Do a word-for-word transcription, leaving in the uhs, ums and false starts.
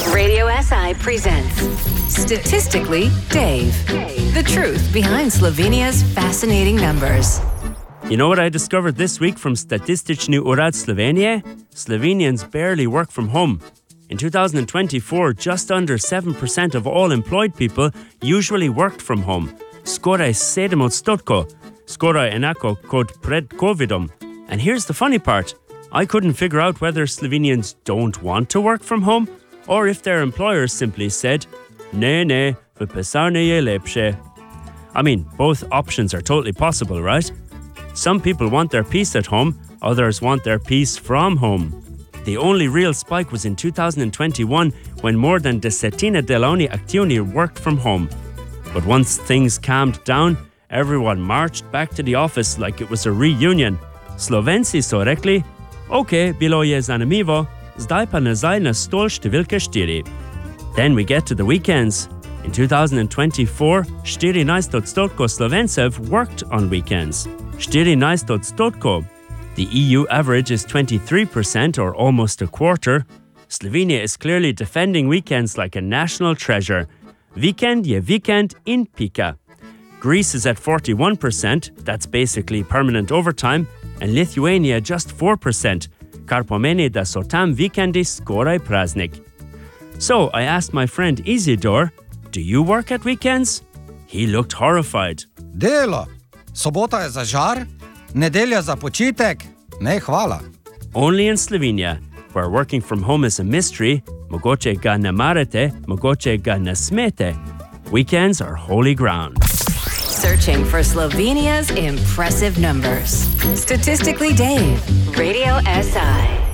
Radio S I presents Statistically Dave. The truth behind Slovenia's fascinating numbers. You know what I discovered this week from Statistični urad Slovenije? Slovenians barely work from home. In two thousand twenty-four, just under seven percent of all employed people usually worked from home. Skoraj sedem odstotkov. Skoraj enako kot pred covidom. And here's the funny part. I couldn't figure out whether Slovenians don't want to work from home or if their employers simply said, ne, ne, v pisarni je lepše. I mean, both options are totally possible, right? Some people want their peace at home, others want their peace from home. The only real spike was in two thousand twenty-one when more than desetina delovni aktivni worked from home. But once things calmed down, everyone marched back to the office like it was a reunion. Slovenci so rekli, ok, bilo je zanimivo, zdaj pa nazaj na stol številka štiri. Then we get to the weekends. In two thousand twenty-four, štirinajst odstotkov Slovencev worked on weekends. štirinajst odstotkov. The E U average is twenty-three percent or almost a quarter. Slovenia is clearly defending weekends like a national treasure. Vikend je vikend in pika. Greece is at forty-one percent, that's basically permanent overtime, and Lithuania just four percent, kar pomeni da so tam vikendi skoraj praznik. So I asked my friend Isidor, do you work at weekends? He looked horrified. Delo. Sobota je za žar, nedelja za počitek. Ne, hvala. Only in Slovenia, where working from home is a mystery, mogoče ga ne marate, mogoče ga ne smete. Weekends are holy ground. Searching for Slovenia's impressive numbers. Statistically Dave. Radio S I.